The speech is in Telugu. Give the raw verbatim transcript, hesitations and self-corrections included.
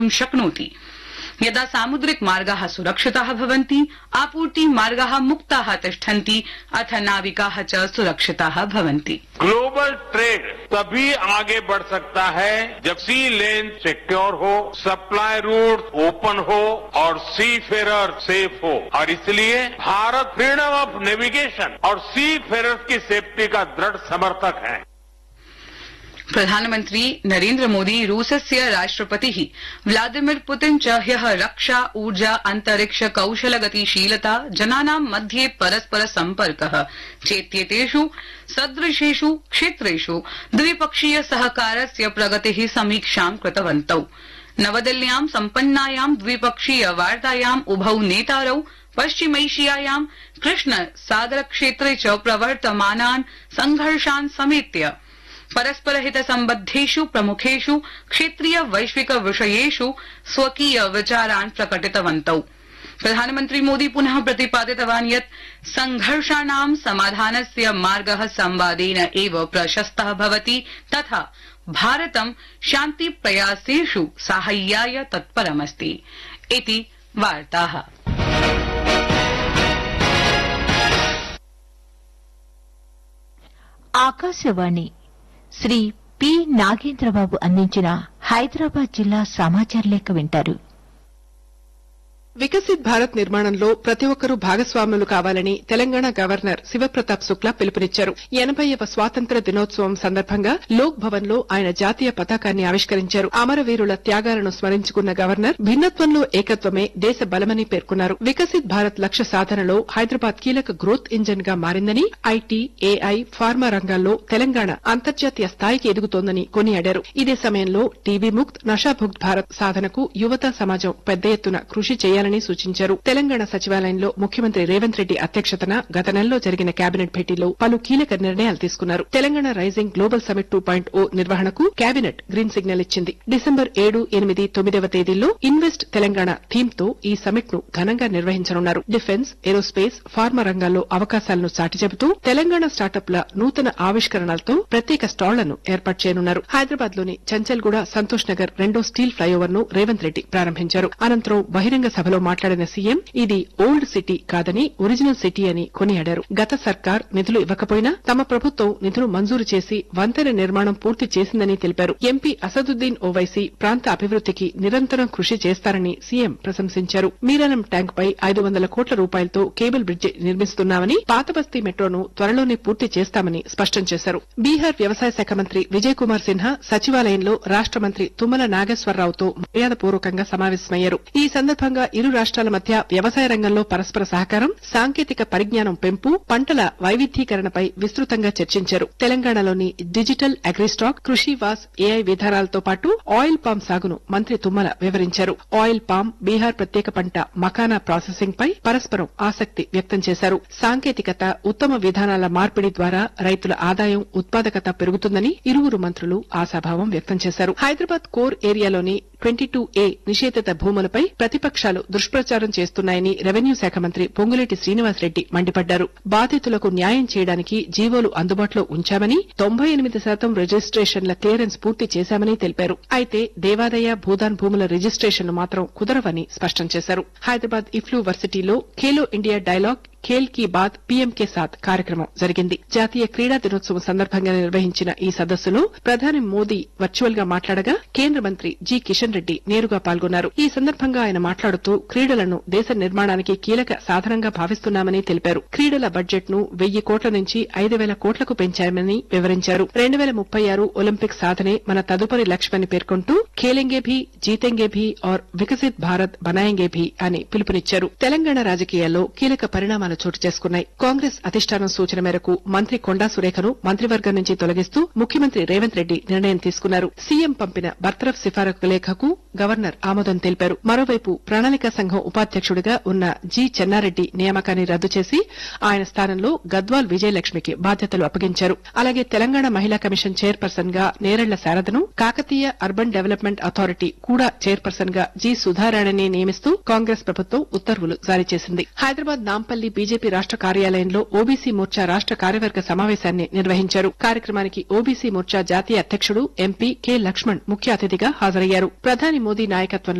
शक्नोति। यदा सामुद्रिक मार्गाः सुरक्षिताः भवन्ति, आपूर्ति मार्गाः मुक्ताः तिष्ठन्ति, अथ नाविकाः च सुरक्षिताः भवन्ति। ग्लोबल ट्रेड तभी आगे बढ़ सकता है जब सी लेन सिक्योर हो, सप्लाई रूट ओपन हो और सी फेरर सेफ हो। और इसलिए भारत फ्रीडम ऑफ नेविगेशन और सी फेरर्स की सेफ्टी का दृढ़ समर्थक है। प्रधानमन्त्री नरेन्द्र मोदी रूसस्य राष्ट्रपतिः व्लादिमिर पुतिन च ह्यः रक्षा, ऊर्जा, अन्तरिक्ष, कौशलगतिशीलता, जनानां मध्ये परस्पर सम्पर्कः चेत्येतेषु सदृशेषु क्षेत्रेषु द्विपक्षीय सहकारस्य प्रगतेः समीक्षां कृतवन्तौ। नवदिल्ल्यां सम्पन्नायां द्विपक्षीय वार्तायाम् उभौ नेतारौ पश्चिमैशियायां कृष्ण सागर क्षेत्रे च प्रवर्तमानान् संघर्षान् समेत्य परस्परहित सम्बद्धेषु प्रमुखेषु क्षेत्रीय वैश्विक विषयेषु स्वकीय विचारान् प्रकटितवन्तौ। प्रधानमन्त्री मोदी पुनः प्रतिपादितवान् यत् संघर्षाणां समाधानस्य मार्गः संवादेन एव प्रशस्तः भवति, तथा भारतं शान्ति प्रयासेषु साहाय्याय तत्परमस्ति इति वार्ताः। ఆకాశవాణి శ్రీ పి నాగేంద్రబాబు అందించిన హైదరాబాద్ జిల్లా సమాచార లేఖ వింటారు. వికసిత్ భారత్ నిర్మాణంలో ప్రతి ఒక్కరూ భాగస్వాములు కావాలని తెలంగాణ గవర్నర్ శివప్రతాప్ శుక్లా పిలుపునిచ్చారు. ఎనభైవ స్వాతంత్ర దినోత్సవం సందర్భంగా లోక్ భవన్ లో ఆయన జాతీయ పతాకాన్ని ఆవిష్కరించారు. అమరవీరుల త్యాగాలను స్మరించుకున్న గవర్నర్ భిన్నత్వంలో ఏకత్వమే దేశ బలమని పేర్కొన్నారు. వికసిత్ భారత్ లక్ష్య సాధనలో హైదరాబాద్ కీలక గ్రోత్ ఇంజన్ గా మారిందని, ఐటీ, ఏఐ, ఫార్మా రంగాల్లో తెలంగాణ అంతర్జాతీయ స్థాయికి ఎదుగుతోందని కొనియాడారు. ఇదే సమయంలో టీబీ ముక్త్, నషాముక్త్ భారత్ సాధనకు యువత సమాజం పెద్ద ఎత్తున కృషి చేయాలని సూచించారు. తెలంగాణ సచివాలయంలో ముఖ్యమంత్రి రేవంత్ రెడ్డి అధ్యక్షతన గత నెలలో జరిగిన కేబినెట్ భేటీలో పలు కీలక నిర్ణయాలు తీసుకున్నారు. Telangana rising global summit two point ఓ నిర్వహణకు కేబినెట్ గ్రీన్ సిగ్నల్ ఇచ్చింది. డిసెంబర్ ఏడు, ఎనిమిది, తొమ్మిదవ తేదీల్లో ఇన్వెస్ట్ తెలంగాణ థీమ్ తో ఈ సమిట్ ను ఘనంగా నిర్వహించనున్నారు. డిఫెన్స్, ఏరోస్పేస్, ఫార్మా రంగాల్లో అవకాశాలను చాటి చెబుతూ తెలంగాణ స్టార్టప్ల నూతన ఆవిష్కరణలతో ప్రత్యేక స్టాళ్లను ఏర్పాటు చేయనున్నారు. హైదరాబాద్ లోని చంచల్గూడ, సంతోష్ నగర్ రెండో స్టీల్ ఫ్లైఓవర్ ను రేవంత్ రెడ్డి ప్రారంభించారు. అనంతరం బహిరంగ సభలో మాట్లాడిన సీఎం ఇది ఓల్డ్ సిటీ కాదని ఒరిజినల్ సిటీ అని కొనియాడారు. గత సర్కార్ నిధులు ఇవ్వకపోయినా తమ ప్రభుత్వం నిధులు మంజూరు చేసి వంతెన నిర్మాణం పూర్తి చేసిందని తెలిపారు. ఎంపీ అసదుద్దీన్ ఓవైసీ ప్రాంత అభివృద్దికి నిరంతరం కృషి చేస్తారని సీఎం ప్రశంసించారు. మీరానం ట్యాంక్ పై ఐదు వందల కోట్ల రూపాయలతో కేబుల్ బ్రిడ్జి నిర్మిస్తున్నామని, పాతబస్తీ మెట్రోను త్వరలోనే పూర్తి చేస్తామని స్పష్టం చేశారు. బీహార్ వ్యవసాయ శాఖ మంత్రి విజయ్ కుమార్ సిన్హా సచివాలయంలో రాష్ట మంత్రి తుమ్మల నాగేశ్వరరావుతో మర్యాదపూర్వకంగా సమావేశమయ్యారు. ఈ సందర్భంగా ఇరు రాష్ట్రాల మధ్య వ్యవసాయ రంగంలో పరస్పర సహకారం, సాంకేతిక పరిజ్ఞానం పెంపు, పంటల వైవిధ్యీకరణపై విస్తృతంగా చర్చించారు. తెలంగాణలోని డిజిటల్ అగ్రిస్టాక్, కృషి వాస్, ఏఐ విధానాలతో పాటు ఆయిల్ పామ్ సాగును మంత్రి తుమ్మల వివరించారు. ఆయిల్ పామ్, బీహార్ ప్రత్యేక పంట మకానా ప్రాసెసింగ్ పై పరస్పరం ఆసక్తి వ్యక్తం చేశారు. సాంకేతికత, ఉత్తమ విధానాల మార్పిడి ద్వారా రైతుల ఆదాయం, ఉత్పాదకత పెరుగుతుందని ఇరువురు మంత్రులు ఆశాభావం వ్యక్తం చేశారు. హైదరాబాద్ కోర్ ఏరియాలోని ట్వంటీ టూ ఏ నిషేధిత భూములపై ప్రతిపక్షాలు దుష్ప్రచారం చేస్తున్నాయని రెవెన్యూ శాఖ మంత్రి పొంగులేటి శ్రీనివాసరెడ్డి మండిపడ్డారు. బాధితులకు న్యాయం చేయడానికి జీవోలు అందుబాటులో ఉంచామని, తొంభై ఎనిమిది శాతం రిజిస్ట్రేషన్ల క్లియరెన్స్ పూర్తి చేశామని తెలిపారు. అయితే దేవాదాయ, భూదాన్ భూముల రిజిస్ట్రేషన్లు మాత్రం కుదరవని స్పష్టం చేశారు. Hyderabad EFLU వర్సిటీలో Khelo India dialogue Khel Ki Baat PM కే సాత్ కార్యక్రమం జరిగింది. జాతీయ క్రీడా దినోత్సవం సందర్భంగా నిర్వహించిన ఈ సదస్సులో ప్రధాని మోదీ వర్చువల్ గా మాట్లాడగా కేంద్ర మంత్రి జి కిషన్ రెడ్డి నేరుగా పాల్గొన్నారు. ఈ సందర్భంగా ఆయన మాట్లాడుతూ క్రీడలను దేశ నిర్మాణానికి కీలక సాధనంగా భావిస్తున్నామని తెలిపారు. క్రీడల బడ్జెట్ ను వెయ్యి కోట్ల నుంచి ఐదు వేల కోట్లకు పెంచామని వివరించారు. రెండు వేల ముప్పై ఆరు ఒలింపిక్ సాధనే మన తదుపరి లక్ష్యమని పేర్కొంటూ ఖేలెంగే భీ, జీతెంగే భీ ఔర్ వికసిత్ భారత్ బనాయేంగే భీ అని పిలుపునిచ్చారు. తెలంగాణ రాజకీయాల్లో కీలక పరిణామాలు చోటు చేసుకున్నాయి. కాంగ్రెస్ అధిష్టానం సూచన మేరకు మంత్రి కొండా సురేఖను మంత్రివర్గం నుంచి తొలగిస్తూ ముఖ్యమంత్రి రేవంత్ రెడ్డి నిర్ణయం తీసుకున్నారు. సీఎం పంపిన బర్తరఫ్ సిఫారసు లేఖకు గవర్నర్ ఆమోదం తెలిపారు. మరోవైపు ప్రణాళికా సంఘం ఉపాధ్యక్షుడిగా ఉన్న జి చెన్నారెడ్డి నియామకాన్ని రద్దు చేసి ఆయన స్థానంలో గద్వాల్ విజయలక్ష్మికి బాధ్యతలు అప్పగించారు. అలాగే తెలంగాణ మహిళా కమిషన్ చైర్పర్సన్ గా Nerella శారదను, Kakatiya urban development authority కూడా చైర్పర్సన్ గా జి సుధారాణిని నియమిస్తూ కాంగ్రెస్ ప్రభుత్వం ఉత్తర్వులు జారీ చేసింది. హైదరాబాద్ నాంపల్లి బీజేపీ రాష్ట కార్యాలయంలో ఓబీసీ మోర్చా రాష్ట కార్యవర్గ సమావేశాన్ని నిర్వహించారు. కార్యక్రమానికి ఓబీసీ మోర్చా జాతీయ అధ్యక్షుడు ఎంపీ కె లక్ష్మణ్ ముఖ్య అతిథిగా హాజరయ్యారు. ప్రధాని మోదీ నాయకత్వంలో